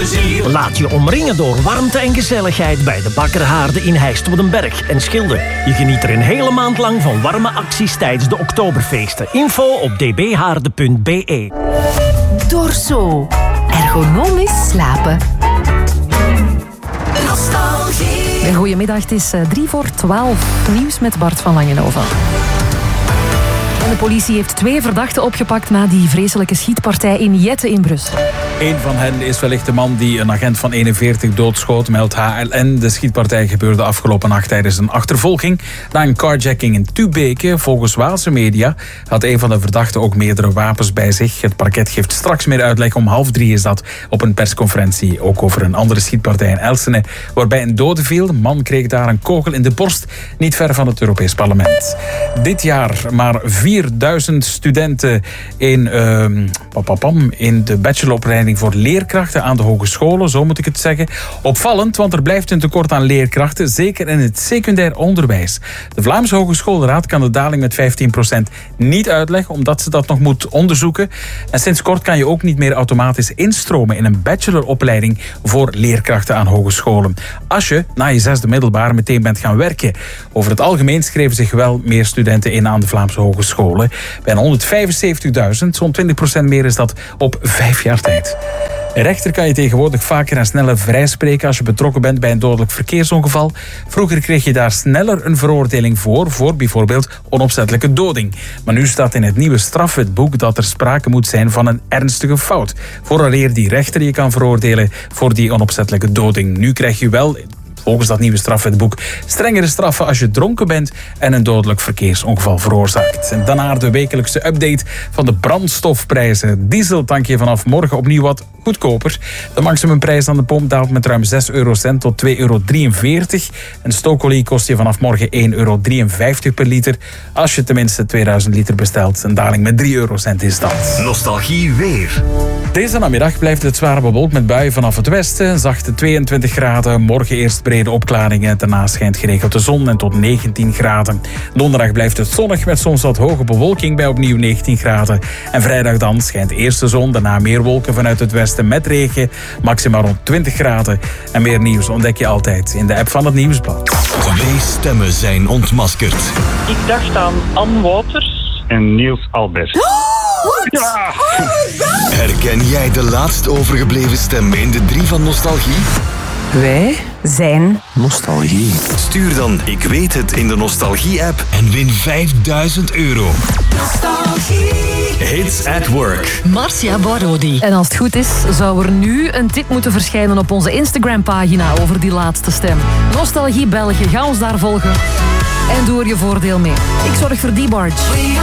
plezier. Laat je omringen door warmte en gezelligheid bij de Bakker Haarde in Heist-op-den-Berg en Schilde. Je geniet er een hele maand lang van warme acties tijdens de Oktoberfeesten. Info op dbhaarde.be. Dorso. Ergonomisch slapen. Nostalgie. Goedemiddag, het is 11:03. Nieuws met Bart van Langenhoven. En de politie heeft 2 verdachten opgepakt na die vreselijke schietpartij in Jette in Brussel. Een van hen is wellicht de man die een agent van 41 doodschoot, meldt HLN. De schietpartij gebeurde afgelopen nacht tijdens een achtervolging na een carjacking in Tubeke. Volgens Waalse media had een van de verdachten ook meerdere wapens bij zich. Het parket geeft straks meer uitleg. Om 2:30 is dat op een persconferentie. Ook over een andere schietpartij in Elsene, waarbij een dode viel. Een man kreeg daar een kogel in de borst, niet ver van het Europees Parlement. Dit jaar maar 4000 studenten in de bacheloropleiding voor leerkrachten aan de hogescholen, zo moet ik het zeggen. Opvallend, want er blijft een tekort aan leerkrachten, zeker in het secundair onderwijs. De Vlaamse Hogeschoolraad kan de daling met 15% niet uitleggen, omdat ze dat nog moet onderzoeken. En sinds kort kan je ook niet meer automatisch instromen in een bacheloropleiding voor leerkrachten aan hogescholen. Als je na je 6e middelbaar meteen bent gaan werken. Over het algemeen schreven zich wel meer studenten in aan de Vlaamse hogescholen. Bijna 175.000, zo'n 20% meer is dat op 5 jaar tijd. Een rechter kan je tegenwoordig vaker en sneller vrijspreken als je betrokken bent bij een dodelijk verkeersongeval. Vroeger kreeg je daar sneller een veroordeling voor bijvoorbeeld onopzettelijke doding. Maar nu staat in het nieuwe strafwetboek dat er sprake moet zijn van een ernstige fout, vooraleer die rechter je kan veroordelen voor die onopzettelijke doding. Nu krijg je wel, volgens dat nieuwe strafwetboek, strengere straffen als je dronken bent en een dodelijk verkeersongeval veroorzaakt. En daarna de wekelijkse update van de brandstofprijzen. Dieseltankje vanaf morgen opnieuw wat goedkoper. De maximumprijs aan de pomp daalt met ruim 6 eurocent tot 2,43 euro. En stookolie kost je vanaf morgen 1,53 euro per liter. Als je tenminste 2000 liter bestelt. Een daling met 3 eurocent is dat. Nostalgie weer. Deze namiddag blijft het zwaar bewolkt met buien vanaf het westen. Zachte 22 graden. Morgen eerst brede opklaringen. Daarna schijnt geregeld de zon en tot 19 graden. Donderdag blijft het zonnig met soms wat hoge bewolking bij opnieuw 19 graden. En vrijdag dan schijnt eerst de zon, daarna meer wolken vanuit het westen met regen. Maximaal rond 20 graden. En meer nieuws ontdek je altijd in de app van het Nieuwsblad. 2 stemmen zijn ontmaskerd. Ik dacht aan Ann Wouters en Niels Albert. Ja. Herken jij de laatst overgebleven stemmen in de 3 van Nostalgie? Wij zijn Nostalgie. Stuur dan Ik weet het in de Nostalgie-app en win €5000. Nostalgie. Hits at Work. Marcia Barodi. En als het goed is, zou er nu een tip moeten verschijnen op onze Instagram-pagina over die laatste stem. Nostalgie België, ga ons daar volgen. En doe er je voordeel mee. Ik zorg voor die barge.